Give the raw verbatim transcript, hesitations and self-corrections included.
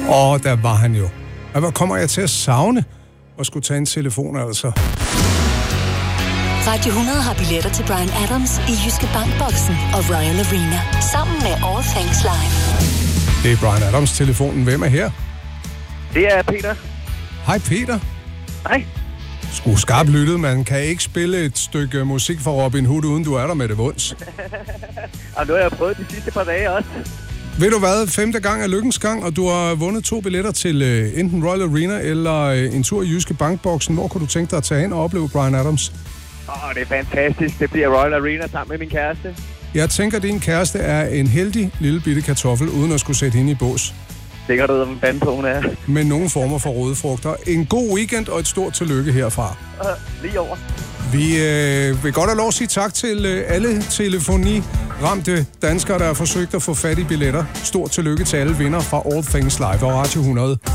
Og der var han jo. Og hvor kommer jeg til at savne at skulle tage en telefon, altså? Radio hundrede har billetter til Bryan Adams i Jyske Bankboksen og Royal Arena. Sammen med All Things Live. Det er Bryan Adams-telefonen. Hvem er her? Det er Peter. Hej Peter. Hej. Sku skarpt lyttet, man kan ikke spille et stykke musik for Robin Hood, uden du er der med det vunds. Og nu har jeg prøvet de sidste par dage også. Ved du hvad? Femte gang er lykkens gang, og du har vundet to billetter til uh, enten Royal Arena eller uh, en tur i Jyske Bankboksen. Hvor kunne du tænke dig at tage hen og opleve Bryan Adams? Åh, oh, det er fantastisk. Det bliver Royal Arena sammen med min kæreste. Jeg tænker, at din kæreste er en heldig lille bitte kartoffel, uden at skulle sætte hende i bås. Det kan du vide, hvad på hun er. Med nogle former for røde frugter. En god weekend og et stort tillykke herfra. Uh, lige over. Vi øh, vil godt have lov at sige tak til øh, alle telefoni-ramte danskere, der har forsøgt at få fat i billetter. Stort tillykke til alle vinder fra All Things Live og Radio hundrede.